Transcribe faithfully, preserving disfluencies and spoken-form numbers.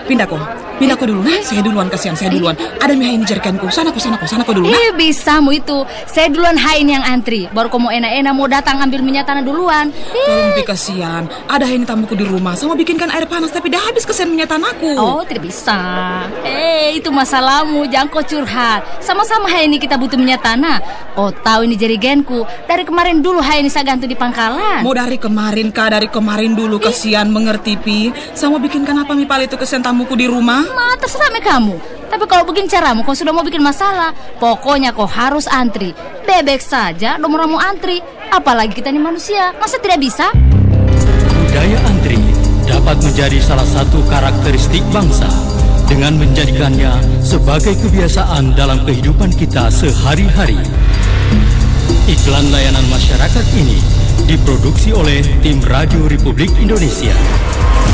pindah kok. Pindah kok dulu. Nah, saya duluan, kasihan saya duluan. Ada mie ini jerikanku. Sana kok, sana kok, sana kok dulu. Nah. Eh, bisa mu itu. Saya duluan hain yang antri. Baru kau mau enak-enak mau datang ambil minyak tanah duluan. Tolong Pi, kasihan. Ada ini tamuku di rumah. Sama bikinkan air panas tapi dah habis kesian minyak tanahku. Oh, tidak bisa. Eh, itu masalahmu. Jangan kau curhat. Sama-sama hai ini kita butuh minyak tanah. Kau tahu ini jerigenku. Dari kemarin dulu hai ini saya gantung di pangkalan. Mau dari kemarin kah? Dari kemarin dulu, kasihan, mengerti Pi. Sama bikinkan apa mie pal itu kesian tamuku di rumah? Ma, terserah me kamu. Tapi kalau begini caramu, kau sudah mau bikin masalah. Pokoknya kau harus antri. Bebek saja, nomor mau antri. Apalagi kita ini manusia, masa tidak bisa? Budaya antri dapat menjadi salah satu karakteristik bangsa dengan menjadikannya sebagai kebiasaan dalam kehidupan kita sehari-hari. Iklan layanan masyarakat ini diproduksi oleh tim Radio Republik Indonesia.